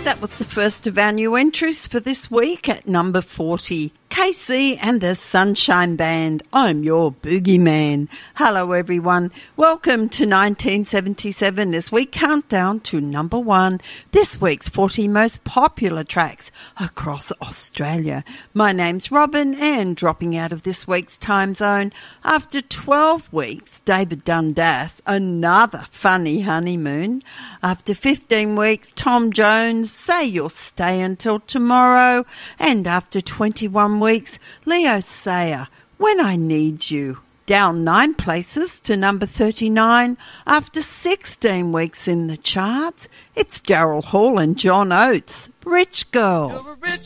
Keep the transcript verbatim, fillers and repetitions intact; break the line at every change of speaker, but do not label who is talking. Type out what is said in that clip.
That was the first of our new entries for this week at number forty. K C and the Sunshine Band, I'm Your Boogeyman. Hello everyone, welcome to nineteen seventy-seven as we count down to number one, this week's forty most popular tracks across Australia. My name's Robin, and dropping out of this week's time zone after twelve weeks, David Dundas, Another Funny Honeymoon. After fifteen weeks, Tom Jones, Say You'll Stay Until Tomorrow. And after twenty-one weeks, Leo Sayer, When I Need You. Down nine places to number thirty-nine after sixteen weeks in the charts. It's Daryl Hall and John Oates, Rich Girl.